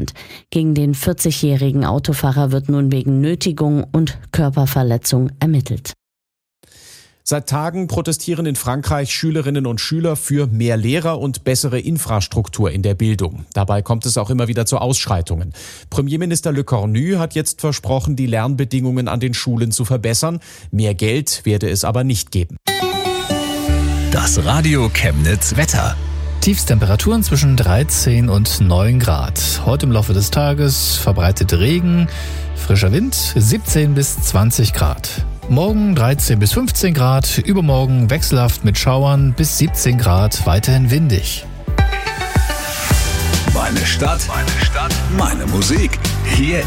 Deutschland. Gegen den 40-jährigen Autofahrer wird nun wegen Nötigung und Körperverletzung ermittelt. Seit Tagen protestieren in Frankreich Schülerinnen und Schüler für mehr Lehrer und bessere Infrastruktur in der Bildung. Dabei kommt es auch immer wieder zu Ausschreitungen. Premierminister Le Cornu hat jetzt versprochen, die Lernbedingungen an den Schulen zu verbessern. Mehr Geld werde es aber nicht geben. Das Radio Chemnitz Wetter. Tiefstemperaturen zwischen 13 und 9 Grad. Heute im Laufe des Tages verbreitet Regen, frischer Wind 17 bis 20 Grad. Morgen 13 bis 15 Grad, übermorgen wechselhaft mit Schauern bis 17 Grad, weiterhin windig. Meine Stadt, meine Musik. Hier